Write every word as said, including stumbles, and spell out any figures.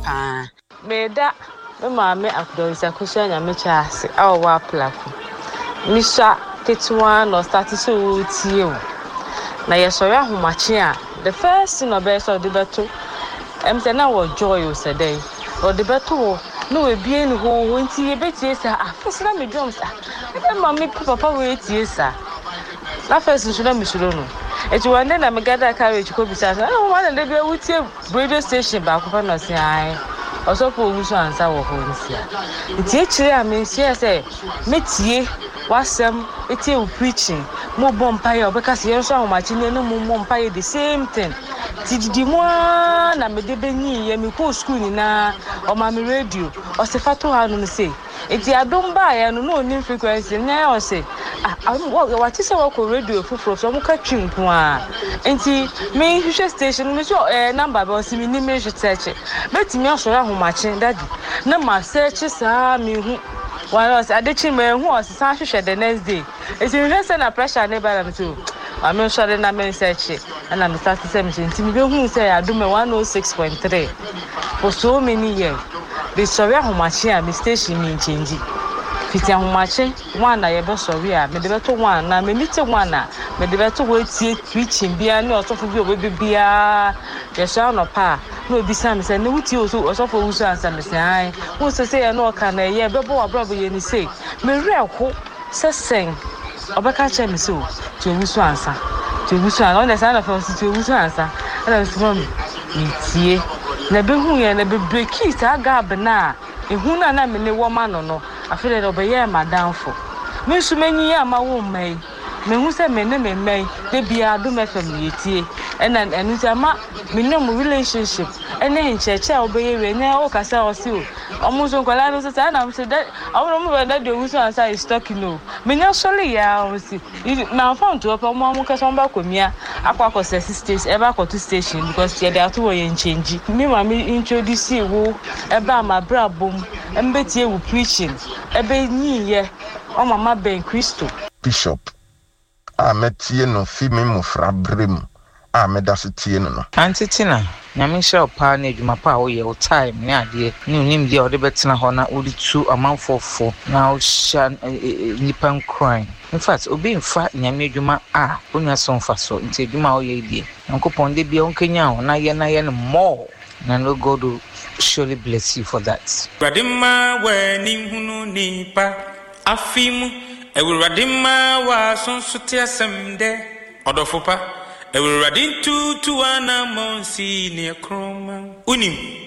pa Meda me maame akdonsa kusha nya me chaase awo wa plako misha ketwa no start so tie o na yesori ahomache a the first thing obey so de beto em say na wo joy o sedey o de beto no we bie ni ho ho nti ye betie sa afesra me drums ah e maame papa we tie sa na first nso na misuro no eti wande na me gada carriage ko bisa na o wan na de wutie radio station ba ko fa no se ai also for wusu ansa wo ho nsia nti e kire a me nsia se metie wasem etie u preaching mo bompaye obeka se yenso ahomachi ne no mo bompaye the same thing ti didi mo na me de benyi ye me ko school ni na o ma me radio o se fato ha no se eti adomba ya no no ni frequency nya o se ah wa ti se wa ko radio fufuro so mo ka twimpo a enti me hwehwe station me so eh number ba o se me ni me hwetche beti me asoro ahomachi daddy na ma search sa me hu Well, I did him who was Sasha the next day. It's in less than a pressure neighbor them too. I'm not sure that I'm search it, and I'm starting seventeen. Timmy who say I do me one oh six point three for so many years. The sorry how much I station mean changing. Fifty how much one I ever sorry, I made the better one, I may meet one, made the better wait see preaching beer, no sort of your baby beer, your son or pa. No be sam say no wuti oso oso for wusu ansam say ai wo se say no ka na ye bebo abrabo ye ni say me reko se sen obeka che me so to wusu ansa to wusu an on the side of us to wusu ansa and so me tie na be hu ye na be breaki sa gab na ehu na na me ne wo ma no no afele no be ye madamfo me su manyi ya ma wo mai me hu se me ne me mai de bia do me fam ye tie and and and ama me no relationship and then church I obey we na o kasa o si o omo so kwala no so say na say that omo mo we that dey wusu answer is talking no me nya sole ya o si na phone to omo omo kasa on ba komia akwa ko station e ba ko to station because they are to we change me ma me introduce wo e ba ma bra bom embetie wo preaching e be nyiye o mama ben Christo Bishop a metie no fi me mo fra brem a medase tie no no antitina nyame hye pa na adwuma pa wo ye wo time ne ade ne unim de o de betena ho na odi tu amanfofo na o sha nipan crime in fact obi mfa nyame adwuma a onya so mfa so nti adwuma wo ye die nkopon de bia onkanya ho na ye na ye no more na no God will surely bless you for that. Radima we ni hunu nipa afimu ewuradima wa sonsote asemde odofopa ewuradin tu tu ana monsi ne kroma unim